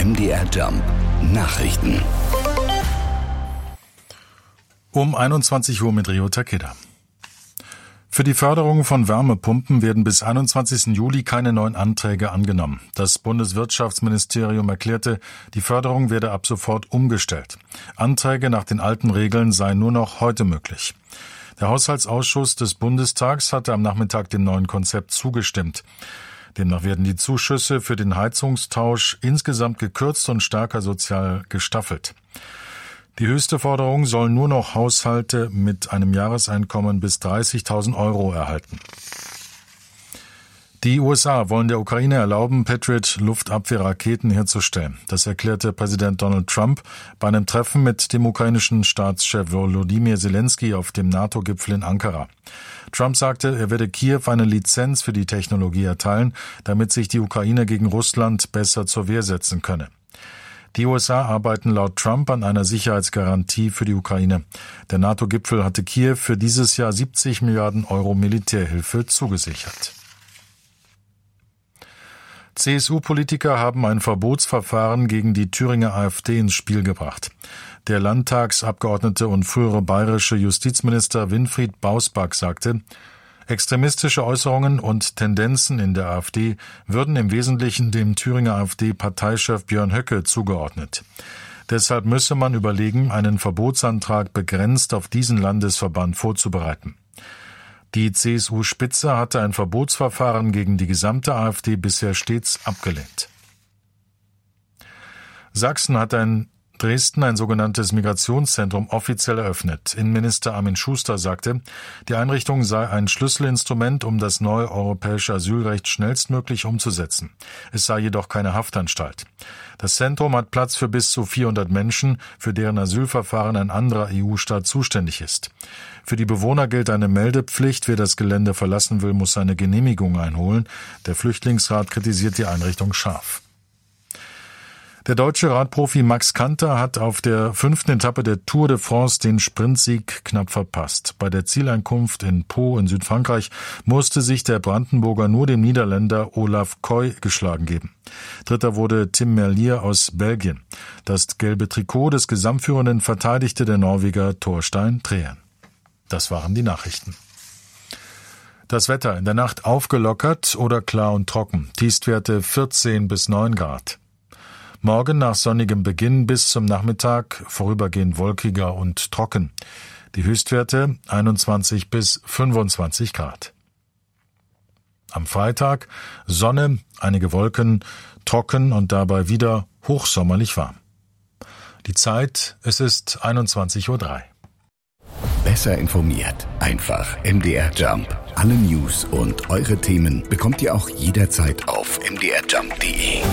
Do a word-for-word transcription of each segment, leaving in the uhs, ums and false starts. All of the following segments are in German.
M D R Jump Nachrichten. Um einundzwanzig Uhr mit Rio Takeda. Für die Förderung von Wärmepumpen werden bis einundzwanzigsten Juli keine neuen Anträge angenommen. Das Bundeswirtschaftsministerium erklärte, die Förderung werde ab sofort umgestellt. Anträge nach den alten Regeln seien nur noch heute möglich. Der Haushaltsausschuss des Bundestags hatte am Nachmittag dem neuen Konzept zugestimmt. Demnach werden die Zuschüsse für den Heizungstausch insgesamt gekürzt und stärker sozial gestaffelt. Die höchste Forderung soll nur noch Haushalte mit einem Jahreseinkommen bis dreißigtausend Euro erhalten. Die U S A wollen der Ukraine erlauben, Patriot-Luftabwehrraketen herzustellen. Das erklärte Präsident Donald Trump bei einem Treffen mit dem ukrainischen Staatschef Volodymyr Zelensky auf dem NATO-Gipfel in Ankara. Trump sagte, er werde Kiew eine Lizenz für die Technologie erteilen, damit sich die Ukraine gegen Russland besser zur Wehr setzen könne. Die U S A arbeiten laut Trump an einer Sicherheitsgarantie für die Ukraine. Der NATO-Gipfel hatte Kiew für dieses Jahr siebzig Milliarden Euro Militärhilfe zugesichert. C S U-Politiker haben ein Verbotsverfahren gegen die Thüringer AfD ins Spiel gebracht. Der Landtagsabgeordnete und frühere bayerische Justizminister Winfried Bausback sagte, extremistische Äußerungen und Tendenzen in der AfD würden im Wesentlichen dem Thüringer AfD-Parteichef Björn Höcke zugeordnet. Deshalb müsse man überlegen, einen Verbotsantrag begrenzt auf diesen Landesverband vorzubereiten. Die C S U-Spitze hatte ein Verbotsverfahren gegen die gesamte AfD bisher stets abgelehnt. Sachsen hat ein Dresden ein sogenanntes Migrationszentrum offiziell eröffnet. Innenminister Armin Schuster sagte, die Einrichtung sei ein Schlüsselinstrument, um das neue europäische Asylrecht schnellstmöglich umzusetzen. Es sei jedoch keine Haftanstalt. Das Zentrum hat Platz für bis zu vierhundert Menschen, für deren Asylverfahren ein anderer E U-Staat zuständig ist. Für die Bewohner gilt eine Meldepflicht. Wer das Gelände verlassen will, muss seine Genehmigung einholen. Der Flüchtlingsrat kritisiert die Einrichtung scharf. Der deutsche Radprofi Max Kanter hat auf der fünften Etappe der Tour de France den Sprintsieg knapp verpasst. Bei der Zieleinkunft in Pau in Südfrankreich musste sich der Brandenburger nur dem Niederländer Olaf Koy geschlagen geben. Dritter wurde Tim Merlier aus Belgien. Das gelbe Trikot des Gesamtführenden verteidigte der Norweger Thorstein Trehen. Das waren die Nachrichten. Das Wetter in der Nacht aufgelockert oder klar und trocken. Tiefstwerte vierzehn bis neun Grad. Morgen nach sonnigem Beginn bis zum Nachmittag vorübergehend wolkiger und trocken. Die Höchstwerte einundzwanzig bis fünfundzwanzig Grad. Am Freitag Sonne, einige Wolken, trocken und dabei wieder hochsommerlich warm. Die Zeit, es ist einundzwanzig Uhr drei. Besser informiert, einfach M D R Jump. Alle News und eure Themen bekommt ihr auch jederzeit auf m d r jump punkt d e.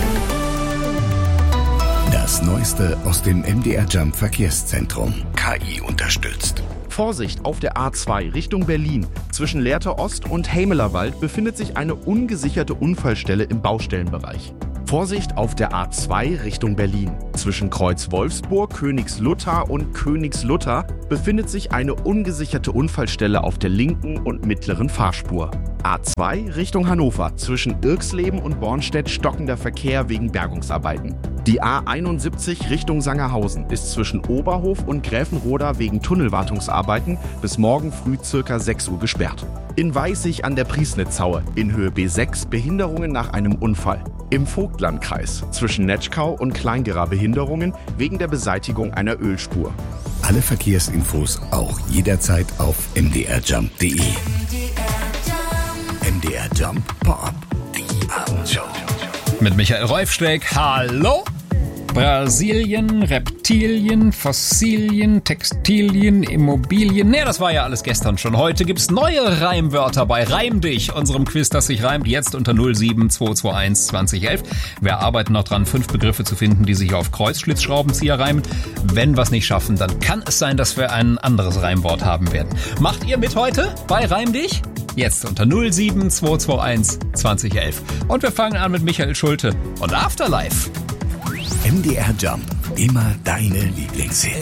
Das Neueste aus dem M D R Jump Verkehrszentrum. K I unterstützt. Vorsicht, auf der A zwei Richtung Berlin. Zwischen Lehrte Ost und Hämelerwald befindet sich eine ungesicherte Unfallstelle im Baustellenbereich. Vorsicht auf der A zwei Richtung Berlin. Zwischen Kreuz Wolfsburg, Königslutter und Königslutter befindet sich eine ungesicherte Unfallstelle auf der linken und mittleren Fahrspur. A zwei Richtung Hannover. Zwischen Irxleben und Bornstedt stockender Verkehr wegen Bergungsarbeiten. Die A einundsiebzig Richtung Sangerhausen ist zwischen Oberhof und Gräfenroda wegen Tunnelwartungsarbeiten bis morgen früh ca. sechs Uhr gesperrt. In Weißig an der Priesnitzhaue in Höhe B sechs Behinderungen nach einem Unfall. Im Vogtlandkreis zwischen Netschkau und Kleingera Behinderungen wegen der Beseitigung einer Ölspur. Alle Verkehrsinfos auch jederzeit auf m d r jump punkt d e. M D R Jump Pop, die Abendshow. Mit Michael Reufsteig. Hallo! Brasilien, Reptilien, Fossilien, Textilien, Immobilien. Ne, das war ja alles gestern schon. Heute gibt's neue Reimwörter bei Reim dich, unserem Quiz, das sich reimt. Jetzt unter null sieben zwei zwei eins zwanzig elf. Wir arbeiten noch dran, fünf Begriffe zu finden, die sich auf Kreuzschlitzschraubenzieher reimen. Wenn wir es nicht schaffen, dann kann es sein, dass wir ein anderes Reimwort haben werden. Macht ihr mit heute bei Reim dich? Jetzt unter null sieben zwei zwei eins zwanzig elf. Und wir fangen an mit Michael Schulte und Afterlife. M D R Jump, immer deine Lieblingshits.